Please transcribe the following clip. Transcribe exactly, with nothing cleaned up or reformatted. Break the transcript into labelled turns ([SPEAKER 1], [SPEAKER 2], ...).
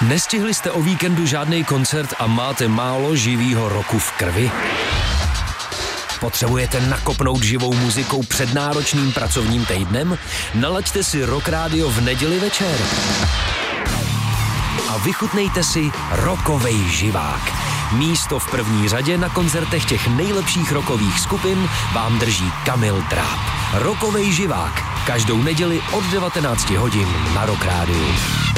[SPEAKER 1] Nestihli jste o víkendu žádný koncert a máte málo živýho roku v krvi? Potřebujete nakopnout živou muzikou před náročným pracovním týdnem? Nalaďte si Rock Radio v neděli večer a vychutnejte si rockovej živák. Místo v první řadě na koncertech těch nejlepších rockových skupin vám drží Kamil Tráb. Rockovej živák. Každou neděli od devatenácti hodin na Rock Radio.